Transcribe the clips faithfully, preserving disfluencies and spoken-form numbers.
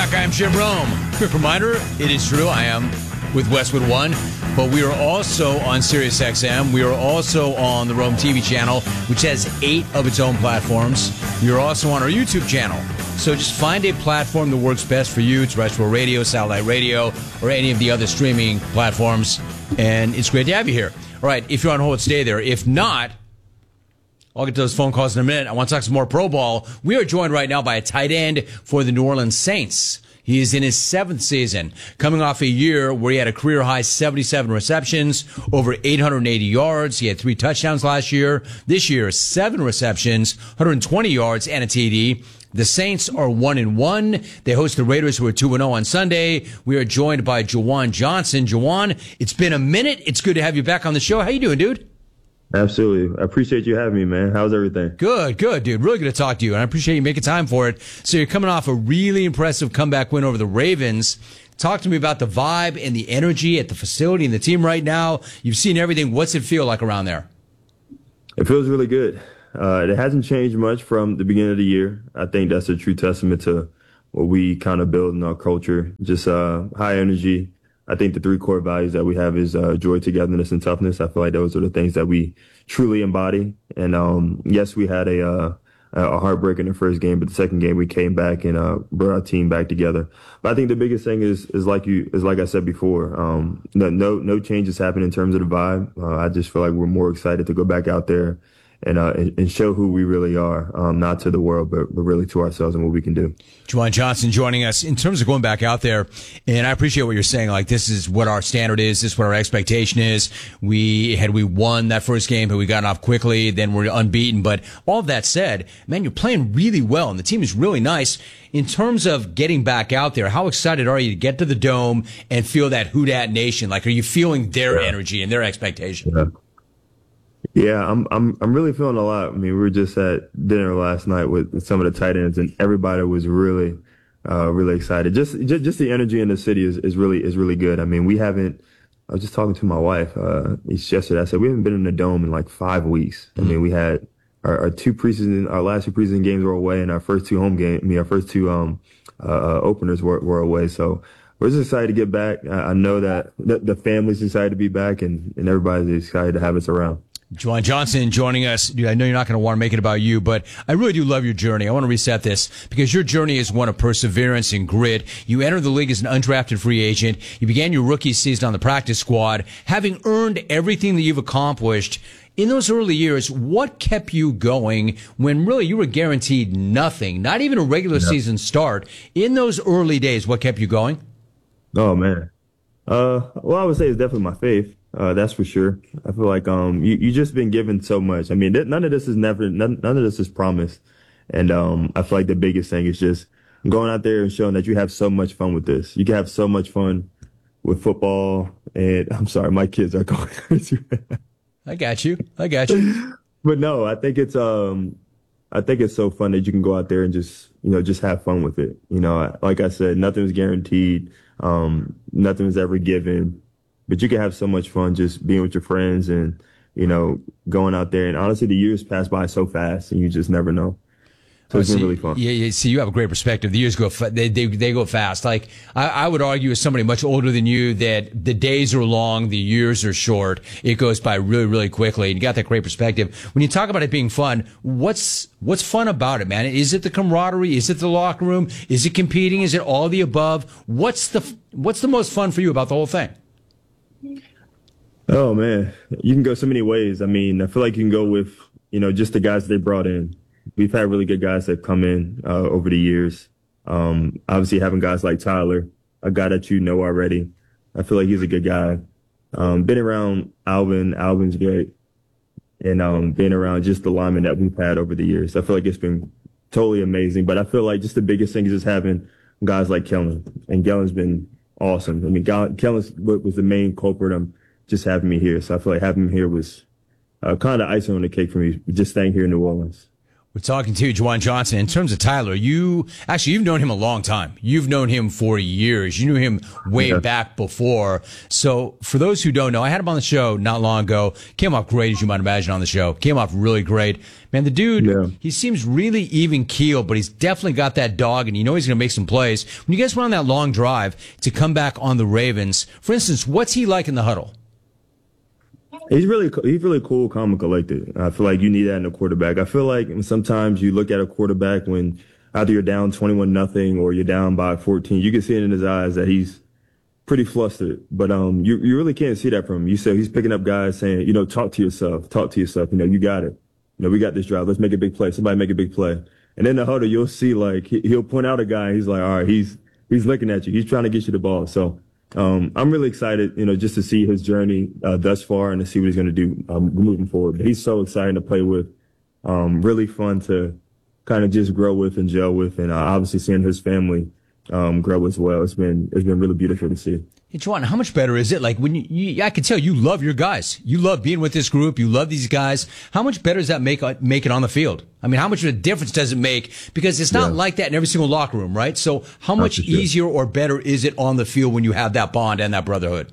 back. I am Jim Rome. Quick reminder, it is true, I am with Westwood One, but we are also on SiriusXM. We are also on the Rome T V channel, which has eight of its own platforms. We are also on our YouTube channel. So just find a platform that works best for you. Terrestrial radio, satellite radio, or any of the other streaming platforms. And it's great to have you here. All right, if you're on hold, stay there. If not, I'll get to those phone calls in a minute. I want to talk some more Pro Ball. We are joined right now by a tight end for the New Orleans Saints. He is in his seventh season, coming off a year where he had a career-high seventy-seven receptions, over eight hundred eighty yards. He had three touchdowns last year. This year, seven receptions, one hundred twenty yards, and a T D. The Saints are one and one. They host the Raiders, who are two and oh on Sunday. We are joined by Juwan Johnson. Juwan, it's been a minute. It's good to have you back on the show. How you doing, dude? Absolutely. I appreciate you having me, man. How's everything? Good, good, dude. Really good to talk to you, and I appreciate you making time for it. So you're coming off a really impressive comeback win over the Ravens. Talk to me about the vibe and the energy at the facility and the team right now. You've seen everything. What's it feel like around there? It feels really good. Uh, it hasn't changed much from the beginning of the year. I think that's a true testament to what we kind of build in our culture. Just uh, high energy. I think the three core values that we have is uh, joy, togetherness, and toughness. I feel like those are the things that we truly embody. And um, yes, we had a uh, a heartbreak in the first game, but the second game we came back and uh, brought our team back together. But I think the biggest thing is is like you is like I said before. Um, no no no changes happen in terms of the vibe. Uh, I just feel like we're more excited to go back out there and uh, and show who we really are, um, not to the world, but, but really to ourselves and what we can do. Juwan Johnson joining us. In terms of going back out there, and I appreciate what you're saying, like this is what our standard is, this is what our expectation is. We, had we won that first game, had we gotten off quickly, then we're unbeaten. But all of that said, man, you're playing really well, and the team is really nice. In terms of getting back out there, how excited are you to get to the Dome and feel that Who Dat Nation? Like, are you feeling their Yeah. energy and their expectation? Yeah. Yeah, I'm I'm I'm really feeling a lot. I mean, we were just at dinner last night with some of the tight ends, and everybody was really, uh, really excited. Just just just the energy in the city is, is really is really good. I mean, we haven't. I was just talking to my wife uh, yesterday. I said we haven't been in the Dome in like five weeks. I mean, we had our, our two preseason, our last two preseason games were away, and our first two home games, I mean, our first two um uh, openers were were away. So we're just excited to get back. I, I know that the, the family's excited to be back, and and everybody's excited to have us around. Juwan Johnson joining us. Dude, I know you're not going to want to make it about you, but I really do love your journey. I want to reset this because your journey is one of perseverance and grit. You entered the league as an undrafted free agent. You began your rookie season on the practice squad. Having earned everything that you've accomplished in those early years, what kept you going when really you were guaranteed nothing, not even a regular Yeah. season start? In those early days, what kept you going? Oh man. Uh, well, I would say it's definitely my faith. Uh, that's for sure. I feel like um, you you just been given so much. I mean, th- none of this is never, none, none of this is promised. And um, I feel like the biggest thing is just going out there and showing that you have so much fun with this. You can have so much fun with football. And I'm sorry, my kids are going crazy. I got you. I got you. But no, I think it's um, I think it's so fun that you can go out there and just you know just have fun with it. You know, like I said, nothing's guaranteed. Um, nothing's ever given. But you can have so much fun just being with your friends and, you know, going out there. And honestly, the years pass by so fast and you just never know. So it's Oh, been see, really fun. Yeah, yeah, see, you have a great perspective. The years go, fa- they, they, they go fast. Like, I, I would argue as somebody much older than you that the days are long, the years are short. It goes by really, really quickly. And you got that great perspective. When you talk about it being fun, what's, what's fun about it, man? Is it the camaraderie? Is it the locker room? Is it competing? Is it all the above? What's the, what's the most fun for you about the whole thing? Oh, man, you can go so many ways. I mean, I feel like you can go with, you know, just the guys they brought in. We've had really good guys that come in uh, over the years. Um, obviously, having guys like Tyler, a guy that you know already. I feel like he's a good guy. Um, been around Alvin. Alvin's great. And um, being around just the linemen that we've had over the years. I feel like it's been totally amazing. But I feel like just the biggest thing is just having guys like Kellen. And Kellen's been awesome. I mean, Kellen was the main culprit of just having me here. So I feel like having him here was uh, kind of icing on the cake for me, just staying here in New Orleans. We're talking to Juwan Johnson. In terms of Tyler, you actually, you've known him a long time. You've known him for years. You knew him way yeah. back before. So for those who don't know, I had him on the show not long ago. Came off great, as you might imagine, on the show. Came off really great. Man, the dude, yeah. he seems really even keel, but he's definitely got that dog, and you know he's going to make some plays. When you guys went on that long drive to come back on the Ravens, for instance, what's he like in the huddle? He's really he's really cool, calm, and collected. I feel like you need that in a quarterback. I feel like sometimes you look at a quarterback when either you're down twenty-one nothing or you're down by fourteen. You can see it in his eyes that he's pretty flustered. But um, you you really can't see that from him. You say he's picking up guys saying, you know, talk to yourself, talk to yourself. You know, you got it. You know, we got this drive. Let's make a big play. Somebody make a big play. And in the huddle, you'll see like he, he'll point out a guy. And he's like, all right, he's he's looking at you. He's trying to get you the ball. So. Um, I'm really excited, you know, just to see his journey uh, thus far and to see what he's going to do um, moving forward. But he's so exciting to play with, um, really fun to kind of just grow with and gel with, and uh, obviously seeing his family um, grow as well. It's been it's been really beautiful to see. Hey, Juwan, how much better is it? Like when you, you, I can tell you love your guys. You love being with this group. You love these guys. How much better does that make make it on the field? I mean, how much of a difference does it make? Because it's not yeah. like that in every single locker room, right? So how much easier or better is it on the field when you have that bond and that brotherhood?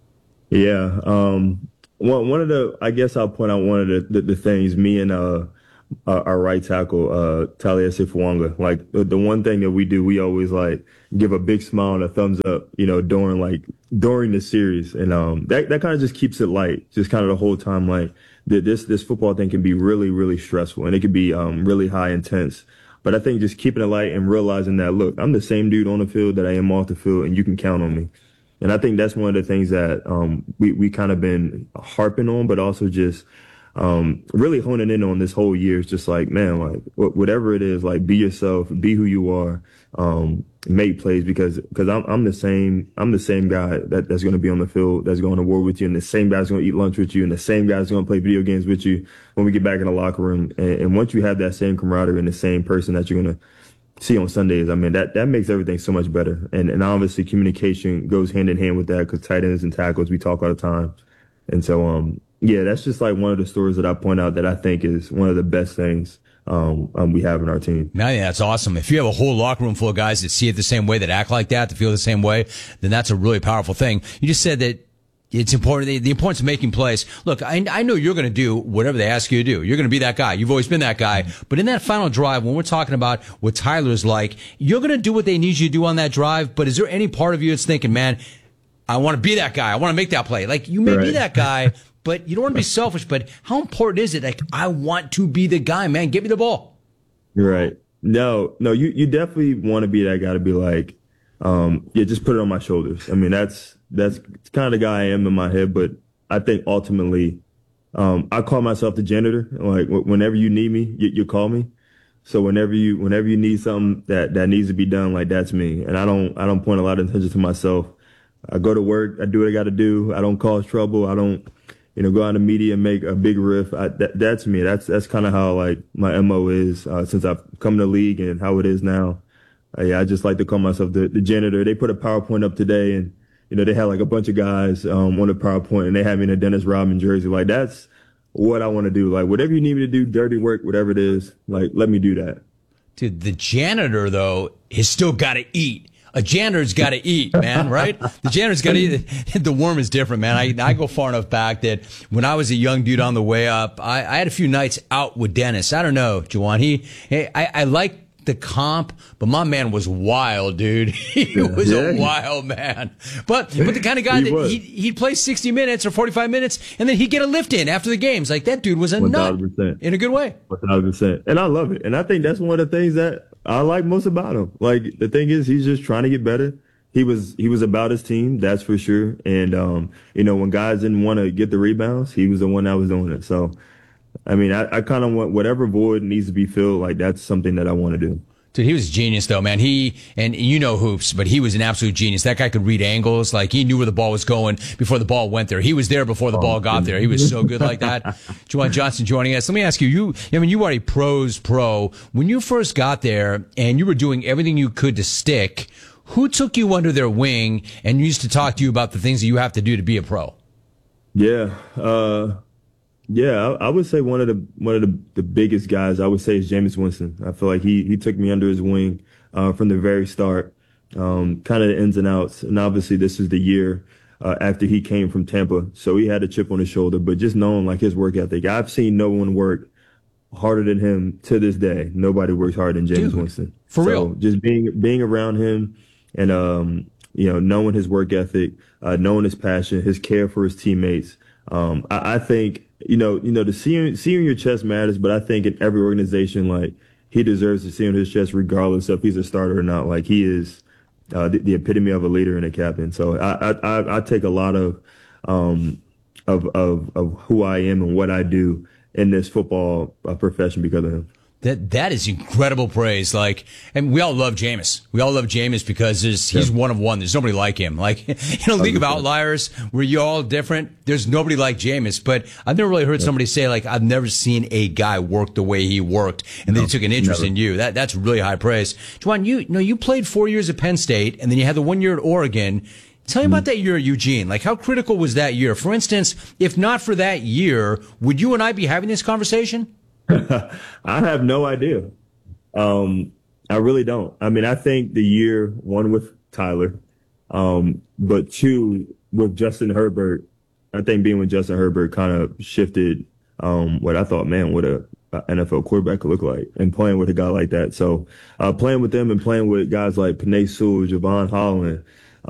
Yeah. Um, one, one of the, I guess I'll point out one of the, the, the things me and, uh, Uh, our right tackle, uh, Taliesin Fuanga. Like the, the one thing that we do, we always like give a big smile and a thumbs up, you know, during like during the series, and um, that that kind of just keeps it light, just kind of the whole time. Like the, this this football thing can be really really stressful, and it can be um really high intense. But I think just keeping it light and realizing that, look, I'm the same dude on the field that I am off the field, and you can count on me. And I think that's one of the things that um we we kind of been harping on, but also just. Um, really honing in on this whole year is just like, man, like whatever it is, like be yourself, be who you are, um, make plays because, because I'm, I'm the same, I'm the same guy that, that's going to be on the field, that's going to war with you, and the same guy's going to eat lunch with you, and the same guy's going to play video games with you when we get back in the locker room. And, and once you have that same camaraderie and the same person that you're going to see on Sundays, I mean, that, that makes everything so much better. And, and obviously communication goes hand in hand with that because tight ends and tackles, we talk all the time. And so, um, yeah, that's just like one of the stories that I point out that I think is one of the best things um, um, we have in our team. Man, yeah, that's awesome. If you have a whole locker room full of guys that see it the same way, that act like that, that feel the same way, then that's a really powerful thing. You just said that it's important, the, the importance of making plays. Look, I, I know you're going to do whatever they ask you to do. You're going to be that guy. You've always been that guy. But in that final drive, when we're talking about what Tyler's like, you're going to do what they need you to do on that drive. But is there any part of you that's thinking, man, I want to be that guy. I want to make that play. Like, you may right. be that guy. But you don't want to be selfish, but how important is it? Like, I want to be the guy, man. Give me the ball. Right. No, no, you, you definitely want to be that guy to be like, um, yeah, just put it on my shoulders. I mean, that's, that's kind of the guy I am in my head, but I think ultimately, um, I call myself the janitor. Like whenever you need me, you, you call me. So whenever you, whenever you need something that, that needs to be done, like that's me. And I don't, I don't point a lot of attention to myself. I go to work. I do what I got to do. I don't cause trouble. I don't, you know, go out in the media and make a big riff. I, that, that's me. That's that's kind of how like my M O is uh, since I've come to the league and how it is now. Uh, yeah, I just like to call myself the, the janitor. They put a PowerPoint up today, and you know they had like a bunch of guys um, on the PowerPoint, and they had me in a Dennis Rodman jersey. Like that's what I want to do. Like whatever you need me to do, dirty work, whatever it is, like let me do that. Dude, the janitor though has still got to eat. A janitor's got to eat, man, right? The janitor's got to eat. The worm is different, man. I, I go far enough back that when I was a young dude on the way up, I, I had a few nights out with Dennis. I don't know, Juwan. He, hey, I, I like the comp, but my man was wild, dude. He was yeah. a wild man. But but the kind of guy he that he'd, he'd play sixty minutes or forty-five minutes, and then he'd get a lift in after the games. Like, that dude was a nut in a good way. one thousand percent. And I love it. And I think that's one of the things that I like most about him. Like, the thing is, he's just trying to get better. He was he was about his team, that's for sure. And, um, you know, when guys didn't want to get the rebounds, he was the one that was doing it. So, I mean, I, I kind of want whatever void needs to be filled. Like, that's something that I want to do. Dude, he was a genius, though, man. He, and you know hoops, but he was an absolute genius. That guy could read angles. Like, he knew where the ball was going before the ball went there. He was there before the oh, ball got there. He was so good like that. Juwan Johnson joining us. Let me ask you, you, I mean, you are a pros pro. When you first got there and you were doing everything you could to stick, who took you under their wing and used to talk to you about the things that you have to do to be a pro? Yeah. Uh, Yeah, I, I would say one of the one of the, the biggest guys I would say is Jameis Winston. I feel like he he took me under his wing uh, from the very start, um, kind of the ins and outs. And obviously, this is the year uh, after he came from Tampa, so he had a chip on his shoulder. But just knowing like his work ethic, I've seen no one work harder than him to this day. Nobody works harder than Jameis Dude, Winston. for so real. Just being being around him and um, you know knowing his work ethic, uh, knowing his passion, his care for his teammates. Um, I, I think. You know, you know, the seeing seeing your chest matters, but I think in every organization, like he deserves to see on his chest, regardless if he's a starter or not. Like he is uh, the, the epitome of a leader and a captain. So I I, I take a lot of um of of of who I am and what I do in this football uh, profession because of him. That that is incredible praise. Like, and we all love Jameis. We all love Jameis because there's, he's Yeah. one of one. There's nobody like him. Like, in a league of outliers where you're all different, there's nobody like Jameis. But I've never really heard somebody say, like, I've never seen a guy work the way he worked, and then No, he took an interest never. in you. That that's really high praise. Juwan, you, you know, you played four years at Penn State, and then you had the one year at Oregon. Tell me about that year at Eugene. Like, how critical was that year? For instance, if not for that year, would you and I be having this conversation? I have no idea. Um, I really don't. I mean, I think the year one with Tyler, um, but two with Justin Herbert. I think being with Justin Herbert kind of shifted um, what I thought, man, what a, a N F L quarterback could look like, and playing with a guy like that. So uh, playing with them and playing with guys like Penei Sewell, Javon Holland,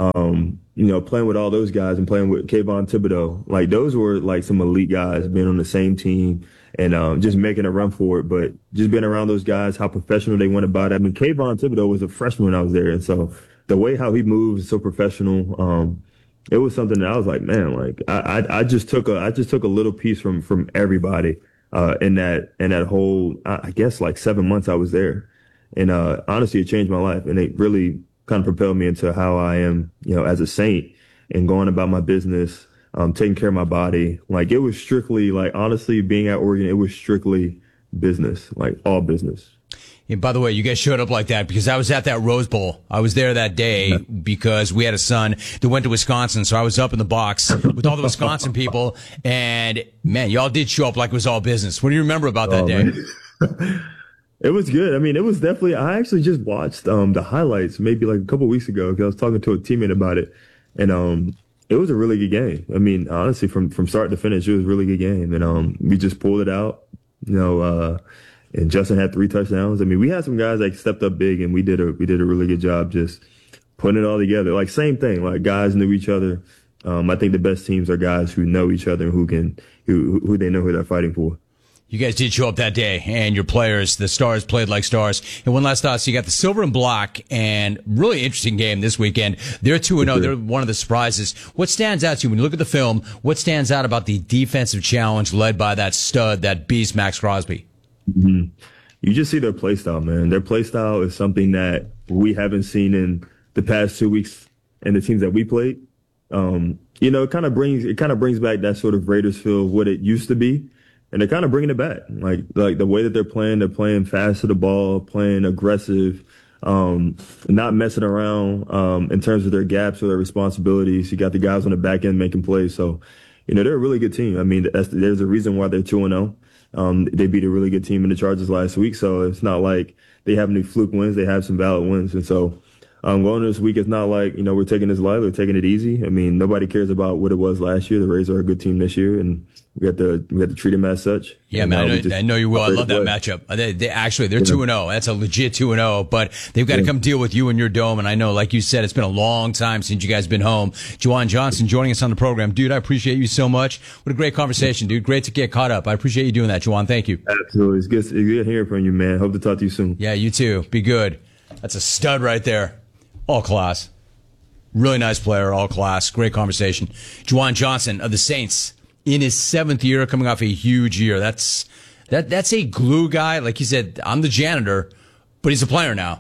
um, you know, playing with all those guys and playing with Kayvon Thibodeau, like those were like some elite guys being on the same team and um, just making a run for it. But just being around those guys, how professional they went about it. I mean, Kayvon Thibodeau was a freshman when I was there. And so the way how he moves, so professional, um, it was something that I was like, man, like I, I, I just took a, I just took a little piece from, from everybody, uh, in that, in that whole, I guess like seven months I was there. And, uh, honestly, it changed my life, and it really kind of propelled me into how I am, you know, as a Saint and going about my business, um, taking care of my body. Like it was strictly like, honestly, being at Oregon, it was strictly business, like all business. And by the way, you guys showed up like that because I was at that Rose Bowl. I was there that day because we had a son that went to Wisconsin. So I was up in the box with all the Wisconsin people. And man, y'all did show up like it was all business. What do you remember about that Oh, day? man. It was good. I mean, it was definitely, I actually just watched um, the highlights maybe like a couple of weeks ago because I was talking to a teammate about it. And um, it was a really good game. I mean, honestly, from, from start to finish, it was a really good game. And um, we just pulled it out, you know, uh, and Justin had three touchdowns. I mean, we had some guys that stepped up big, and we did a we did a really good job just putting it all together. Like same thing, like guys knew each other. Um, I think the best teams are guys who know each other and who can who who they know who they're fighting for. You guys did show up that day, and your players, the stars, played like stars. And one last thought, so you got the silver and black, and really interesting game this weekend. They're two and oh. They're one of the surprises. What stands out to you when you look at the film? What stands out about the defensive challenge led by that stud, that beast, Max Crosby? Mm-hmm. You just see their play style, man. Their play style is something that we haven't seen in the past two weeks in the teams that we played. Um, you know, it kind of brings it kind of brings back that sort of Raiders feel of what it used to be. And they're kind of bringing it back. Like, like the way that they're playing, they're playing fast to the ball, playing aggressive, um, not messing around, um, in terms of their gaps or their responsibilities. You got the guys on the back end making plays. So, you know, they're a really good team. I mean, that's, there's a reason why they're two and oh. Um, they beat a really good team in the Chargers last week. So it's not like they have any fluke wins. They have some valid wins. And so, um, going into this week, it's not like, you know, we're taking this lightly, we're taking it easy. I mean, nobody cares about what it was last year. The Rays are a good team this year, and we got to we got to treat them as such. Yeah, and, man, uh, I know, just, I know you will. I love that matchup. They, they actually they're two and zero. That's a legit two and zero. But they've got to come deal with you in your dome. And I know, like you said, it's been a long time since you guys been home. Juwan Johnson joining us on the program, dude. I appreciate you so much. What a great conversation, dude. Great to get caught up. I appreciate you doing that, Juwan. Thank you. Absolutely, it's good, it's good hearing from you, man. Hope to talk to you soon. Yeah, you too. Be good. That's a stud right there. All class. Really nice player. All class. Great conversation. Juwan Johnson of the Saints. In his seventh year, coming off a huge year. That's that. That's a glue guy. Like he said, I'm the janitor, but he's a player now.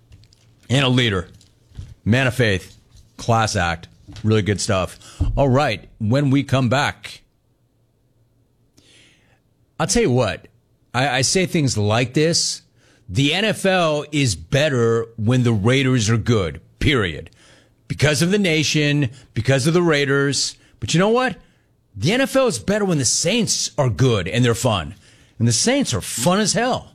And a leader. Man of faith. Class act. Really good stuff. All right. When we come back, I'll tell you what. I, I say things like this. The N F L is better when the Raiders are good. Period. Because of the nation, because of the Raiders. But you know what? The N F L is better when the Saints are good and they're fun. And the Saints are fun as hell.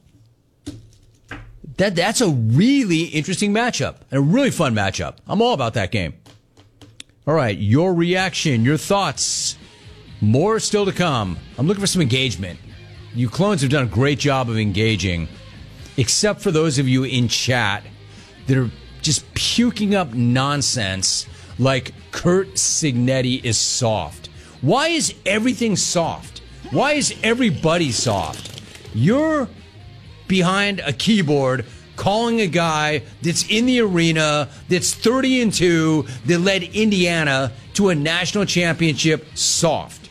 That That's a really interesting matchup and a really fun matchup. I'm all about that game. All right, your reaction, your thoughts. More still to come. I'm looking for some engagement. You clones have done a great job of engaging, except for those of you in chat that are just puking up nonsense like Curt Cignetti is soft. Why is everything soft? Why is everybody soft? You're behind a keyboard calling a guy that's in the arena, that's thirty and two, that led Indiana to a national championship soft.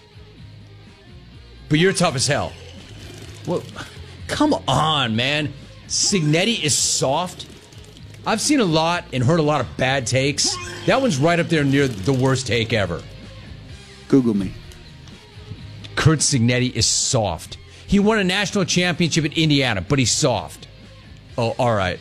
But you're tough as hell. Well, come on, man. Cignetti is soft. I've seen a lot and heard a lot of bad takes. That one's right up there near the worst take ever. Google me. Curt Cignetti is soft. He won a national championship at Indiana, but he's soft. Oh, all right.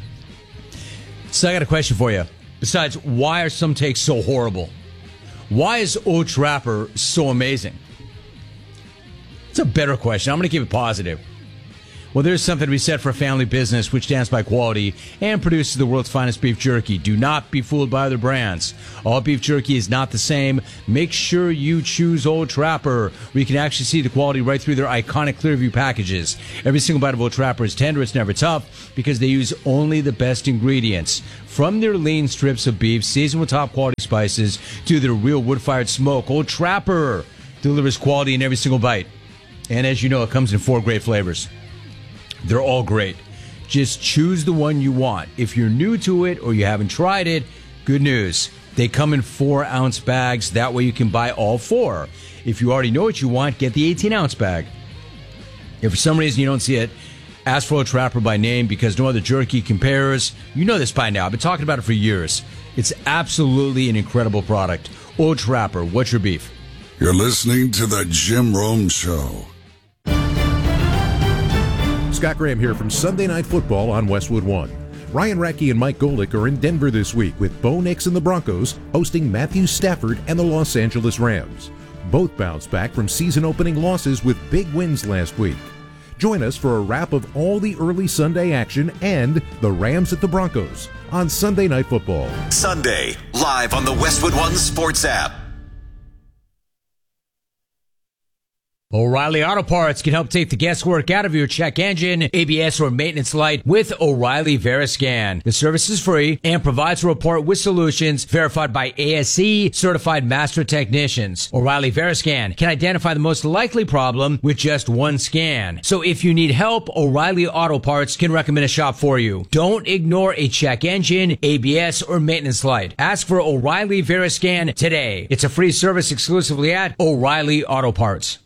So I got a question for you. Besides, why are some takes so horrible? Why is Old Trapper so amazing? It's a better question. I'm going to keep it positive. Well, there's something to be said for a family business which stands by quality and produces the world's finest beef jerky. Do not be fooled by other brands. All beef jerky is not the same. Make sure you choose Old Trapper, where you can actually see the quality right through their iconic Clearview packages. Every single bite of Old Trapper is tender, it's never tough, because they use only the best ingredients. From their lean strips of beef, seasoned with top quality spices, to their real wood-fired smoke, Old Trapper delivers quality in every single bite. And as you know, it comes in four great flavors. They're all great. Just choose the one you want. If you're new to it or you haven't tried it, good news. They come in four ounce bags. That way you can buy all four. If you already know what you want, get the eighteen ounce bag. If for some reason you don't see it, ask for Old Trapper by name, because no other jerky compares. You know this by now. I've been talking about it for years. It's absolutely an incredible product. Old Trapper, what's your beef? You're listening to the Jim Rome Show. Scott Graham here from Sunday Night Football on Westwood One. Ryan Radke and Mike Golick are in Denver this week with Bo Nix and the Broncos hosting Matthew Stafford and the Los Angeles Rams. Both bounced back from season-opening losses with big wins last week. Join us for a wrap of all the early Sunday action and the Rams at the Broncos on Sunday Night Football. Sunday, live on the Westwood One Sports app. O'Reilly Auto Parts can help take the guesswork out of your check engine, A B S, or maintenance light with O'Reilly Veriscan. The service is free and provides a report with solutions verified by A S E certified master technicians. O'Reilly Veriscan can identify the most likely problem with just one scan. So if you need help, O'Reilly Auto Parts can recommend a shop for you. Don't ignore a check engine, A B S, or maintenance light. Ask for O'Reilly Veriscan today. It's a free service exclusively at O'Reilly Auto Parts.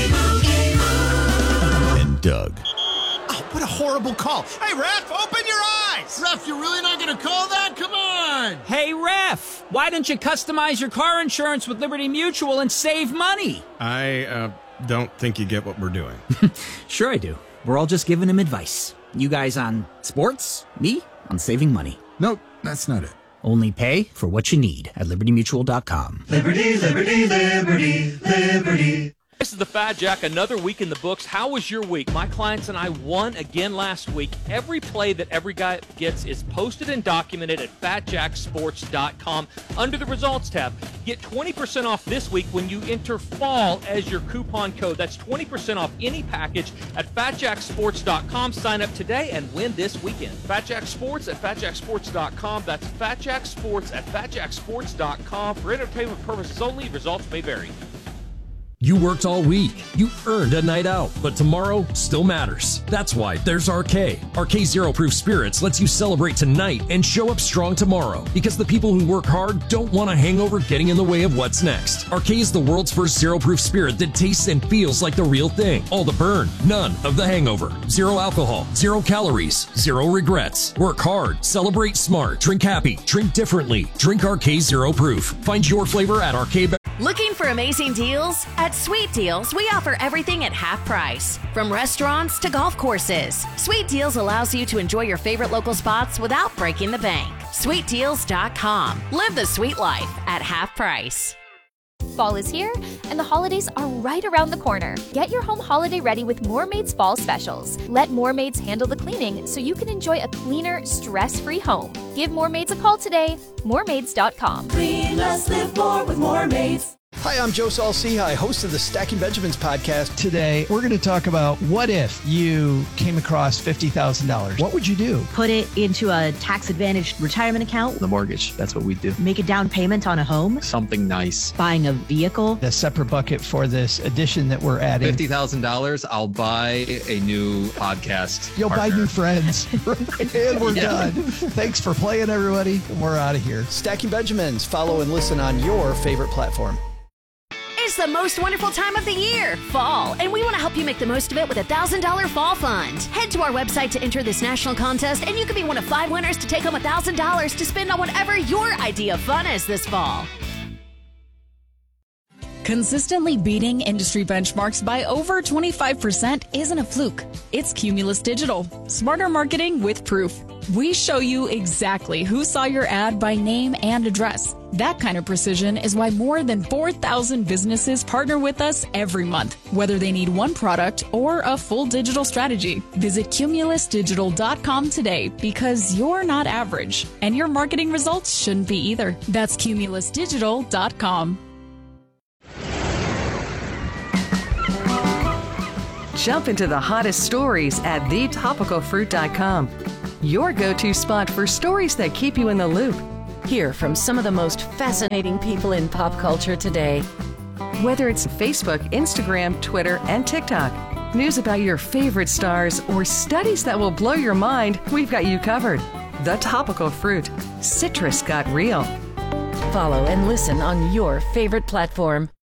Doug. Oh, what a horrible call. Hey, ref, open your eyes. Ref, you're really not going to call that? Come on. Hey, ref, why don't you customize your car insurance with Liberty Mutual and save money? I uh, don't think you get what we're doing. Sure I do. We're all just giving him advice. You guys on sports, me on saving money. Nope, that's not it. Only pay for what you need at liberty mutual dot com. Liberty, liberty, liberty, liberty. This is the Fat Jack, another week in the books. How was your week? My clients and I won again last week. Every play that every guy gets is posted and documented at fat jack sports dot com under the results tab. Get twenty percent off this week when you enter fall as your coupon code. That's twenty percent off any package at fat jack sports dot com. Sign up today and win this weekend. Fat Jack Sports at fat jack sports dot com. That's Fat Jack Sports at fat jack sports dot com. For entertainment purposes only, results may vary. You worked all week. You earned a night out, but tomorrow still matters. That's why there's R K. R K Zero Proof Spirits lets you celebrate tonight and show up strong tomorrow, because the people who work hard don't want a hangover getting in the way of what's next. R K is the world's first zero proof spirit that tastes and feels like the real thing. All the burn, none of the hangover. Zero alcohol, zero calories, zero regrets. Work hard, celebrate smart, drink happy, drink differently. Drink R K Zero Proof. Find your flavor at R K. Looking for amazing deals? At Sweet Deals, we offer everything at half price. From restaurants to golf courses, Sweet Deals allows you to enjoy your favorite local spots without breaking the bank. sweet deals dot com. Live the sweet life at half price. Fall is here, and the holidays are right around the corner. Get your home holiday ready with Moormaid's Fall Specials. Let Moormaids handle the cleaning so you can enjoy a cleaner, stress-free home. Give Moormaids a call today. Moormaids dot com. Clean less, live more with Moormaids. Hi, I'm Joe Saul-Sehy, host of the Stacking Benjamins podcast. Today, we're going to talk about what if you came across fifty thousand dollars. What would you do? Put it into a tax-advantaged retirement account. The mortgage, that's what we do. Make a down payment on a home. Something nice. Buying a vehicle. A separate bucket for this addition that we're adding. fifty thousand dollars, I'll buy a new podcast You'll partner. buy new friends. And we're yeah. done. Thanks for playing, everybody. We're out of here. Stacking Benjamins. Follow and listen on your favorite platform. It's the most wonderful time of the year, fall, and we want to help you make the most of it with a one thousand dollars Fall Fund. Head to our website to enter this national contest, and you could be one of five winners to take home one thousand dollars to spend on whatever your idea of fun is this fall. Consistently beating industry benchmarks by over twenty-five percent isn't a fluke. It's Cumulus Digital. Smarter marketing with proof. We show you exactly who saw your ad by name and address. That kind of precision is why more than four thousand businesses partner with us every month, whether they need one product or a full digital strategy. Visit Cumulus Digital dot com today because you're not average, and your marketing results shouldn't be either. That's Cumulus Digital dot com. Jump into the hottest stories at the topical fruit dot com. Your go-to spot for stories that keep you in the loop. Hear from some of the most fascinating people in pop culture today. Whether it's Facebook, Instagram, Twitter, and TikTok, news about your favorite stars, or studies that will blow your mind, we've got you covered. The Topical Fruit. Citrus got real. Follow and listen on your favorite platform.